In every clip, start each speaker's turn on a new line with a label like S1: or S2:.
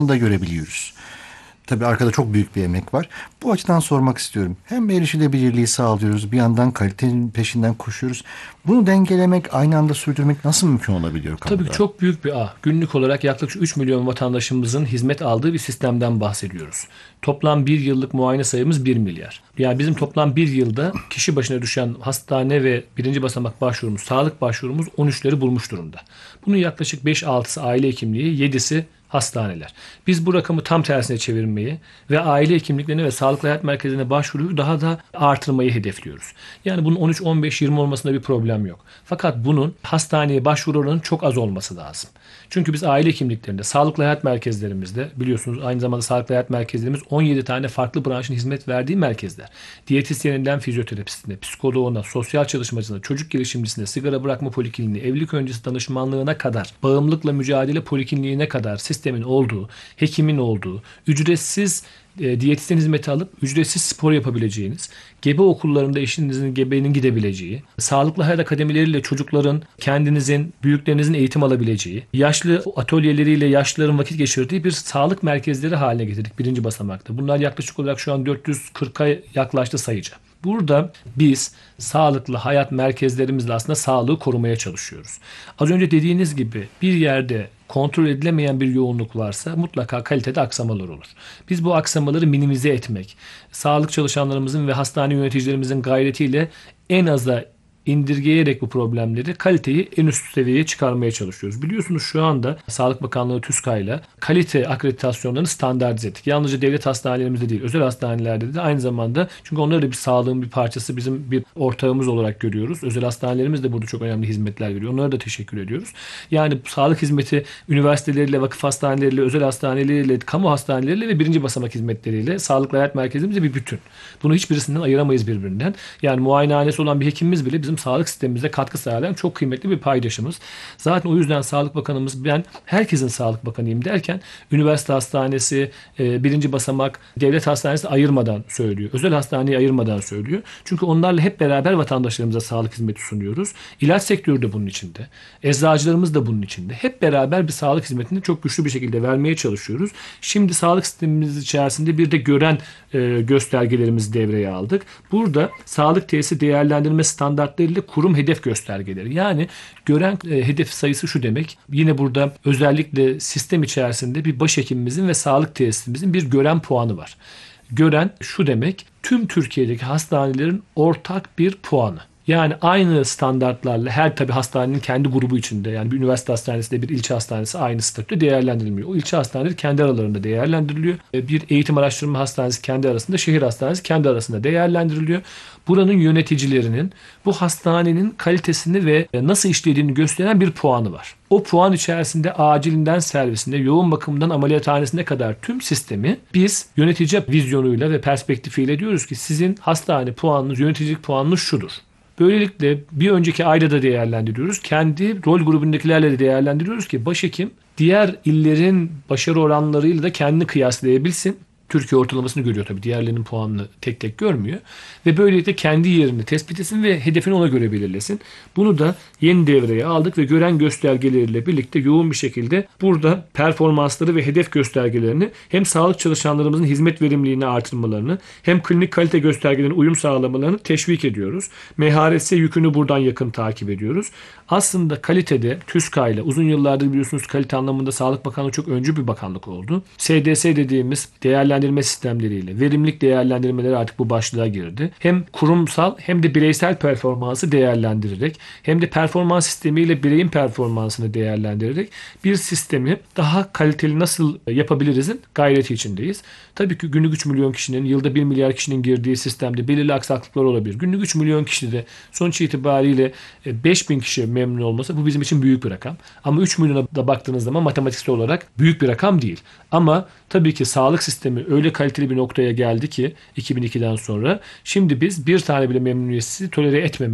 S1: da görebiliyoruz. Tabii arkada çok büyük bir emek var. Bu açıdan sormak istiyorum. Hem erişilebilirliği sağlıyoruz, bir yandan kalitenin peşinden koşuyoruz. Bunu dengelemek, aynı anda sürdürmek nasıl mümkün olabiliyor
S2: Tabii ki
S1: kamuda?
S2: çok büyük bir ağ. Günlük olarak yaklaşık 3 milyon vatandaşımızın hizmet aldığı bir sistemden bahsediyoruz. Toplam bir yıllık muayene sayımız 1 milyar. Yani bizim toplam bir yılda kişi başına düşen hastane ve birinci basamak başvurumuz, sağlık başvurumuz 13'leri bulmuş durumda. Bunun yaklaşık 5-6'sı aile hekimliği, 7'si hastaneler. Biz bu rakamı tam tersine çevirmeyi ve aile hekimliklerine ve sağlıklı hayat merkezine başvuruyu daha da artırmayı hedefliyoruz. Yani bunun 13, 15, 20 olmasında bir problem yok. Fakat bunun hastaneye başvuru oranının çok az olması lazım. Çünkü biz aile hekimliklerinde, sağlıklı hayat merkezlerimizde biliyorsunuz aynı zamanda sağlıklı hayat merkezlerimiz 17 tane farklı branşın hizmet verdiği merkezler. Diyetisyeninden fizyoterapisine, psikoloğuna, sosyal çalışmacısına, çocuk gelişimcisine, sigara bırakma polikliniğine, evlilik öncesi danışmanlığına kadar, bağımlılıkla mücadele polikliniğine kadar sistemin olduğu, hekimin olduğu, ücretsiz diyetisyen hizmeti alıp ücretsiz spor yapabileceğiniz, gebe okullarında eşinizin, gebenin gidebileceği, sağlıklı hayat akademileriyle çocukların, kendinizin, büyüklerinizin eğitim alabileceği, yaşlı atölyeleriyle yaşlıların vakit geçirdiği bir sağlık merkezleri haline getirdik birinci basamakta. Bunlar yaklaşık olarak şu an 440'a yaklaştı sayıca. Burada biz sağlıklı hayat merkezlerimizle aslında sağlığı korumaya çalışıyoruz. Az önce dediğiniz gibi bir yerde kontrol edilemeyen bir yoğunluk varsa mutlaka kalitede aksamalar olur. Biz bu aksamaları minimize etmek, sağlık çalışanlarımızın ve hastane yöneticilerimizin gayretiyle en aza indirgeyerek bu problemleri, kaliteyi en üst seviyeye çıkarmaya çalışıyoruz. Biliyorsunuz şu anda Sağlık Bakanlığı TÜSKA'yla kalite akreditasyonlarını standartize ettik. Yalnızca devlet hastanelerimizde değil, özel hastanelerde de aynı zamanda, çünkü onları da bir sağlığın bir parçası, bizim bir ortağımız olarak görüyoruz. Özel hastanelerimiz de burada çok önemli hizmetler veriyor. Onlara da teşekkür ediyoruz. Yani sağlık hizmeti üniversiteleriyle, vakıf hastaneleriyle, özel hastaneleriyle, kamu hastaneleriyle ve birinci basamak hizmetleriyle sağlıklı hayat merkezimizde bir bütün. Bunu hiçbirisinden ayıramayız birbirinden. Yani muayenehanesi olan bir hekimimiz bile bizim sağlık sistemimize katkı sağlayan çok kıymetli bir paydaşımız. Zaten o yüzden Sağlık Bakanımız, ben herkesin Sağlık Bakanıyım derken üniversite hastanesi, birinci basamak, devlet hastanesi ayırmadan söylüyor. Özel hastaneyi ayırmadan söylüyor. Çünkü onlarla hep beraber vatandaşlarımıza sağlık hizmeti sunuyoruz. İlaç sektörü de bunun içinde. Eczacılarımız da bunun içinde. Hep beraber bir sağlık hizmetini çok güçlü bir şekilde vermeye çalışıyoruz. Şimdi sağlık sistemimiz içerisinde bir de gören göstergelerimizi devreye aldık. Burada sağlık tesisi değerlendirme standartlarıyla kurum hedef göstergeleri. Yani gören hedef sayısı şu demek. Yine burada özellikle sistem içerisinde bir başhekimimizin ve sağlık tesisimizin bir gören puanı var. Gören şu demek, tüm Türkiye'deki hastanelerin ortak bir puanı. Yani aynı standartlarla her tabi hastanenin kendi grubu içinde, yani bir üniversite hastanesi de bir ilçe hastanesi aynı statüde değerlendirilmiyor. O ilçe hastaneleri kendi aralarında değerlendiriliyor. Bir eğitim araştırma hastanesi kendi arasında, şehir hastanesi kendi arasında değerlendiriliyor. Buranın yöneticilerinin bu hastanenin kalitesini ve nasıl işlediğini gösteren bir puanı var. O puan içerisinde acilinden servisinde, yoğun bakımdan ameliyathanesine kadar tüm sistemi biz yönetici vizyonuyla ve perspektifiyle diyoruz ki sizin hastane puanınız, yöneticilik puanınız şudur. Böylelikle bir önceki ayda da değerlendiriyoruz. Kendi rol grubundakilerle de değerlendiriyoruz ki başhekim diğer illerin başarı oranlarıyla da kendini kıyaslayabilsin. Türkiye ortalamasını görüyor tabii. Diğerlerinin puanını tek tek görmüyor. Ve böylelikle kendi yerini tespit etsin ve hedefini ona göre belirlesin. Bunu da yeni devreye aldık ve gören göstergeleriyle birlikte yoğun bir şekilde burada performansları ve hedef göstergelerini hem sağlık çalışanlarımızın hizmet verimliliğini artırmalarını hem klinik kalite göstergelerine uyum sağlamalarını teşvik ediyoruz. MHRS yükünü buradan yakın takip ediyoruz. Aslında kalitede TÜSKA ile uzun yıllardır biliyorsunuz kalite anlamında Sağlık Bakanlığı çok öncü bir bakanlık oldu. SDS dediğimiz değerlendirme sistemleriyle verimlilik değerlendirmeleri artık bu başlığa girdi. Hem kurumsal hem de bireysel performansı değerlendirerek hem de performans sistemiyle bireyin performansını değerlendirerek bir sistemi daha kaliteli nasıl yapabilirizin gayreti içindeyiz. Tabii ki günlük 3 milyon kişinin, yılda 1 milyar kişinin girdiği sistemde belirli aksaklıklar olabilir. Günlük 3 milyon kişide de sonuç itibariyle 5.000 kişi memnun olması bu bizim için büyük bir rakam. Ama 3 milyona da baktığınız zaman matematiksel olarak büyük bir rakam değil. Ama tabii ki sağlık sistemi öyle kaliteli bir noktaya geldi ki 2002'den sonra şimdi biz bir tane bile memnuniyetsiz tolere etmemeye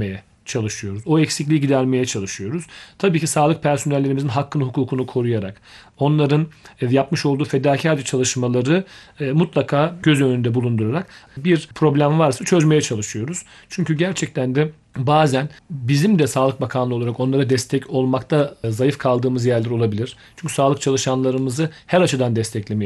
S2: çalışıyoruz. O eksikliği gidermeye çalışıyoruz. Tabii ki sağlık personellerimizin hakkını, hukukunu koruyarak, onların yapmış olduğu fedakarca çalışmaları mutlaka göz önünde bulundurarak bir problem varsa çözmeye çalışıyoruz. Çünkü gerçekten de bazen bizim de Sağlık Bakanlığı olarak onlara destek olmakta zayıf kaldığımız yerler olabilir. Çünkü sağlık çalışanlarımızı her açıdan desteklemeye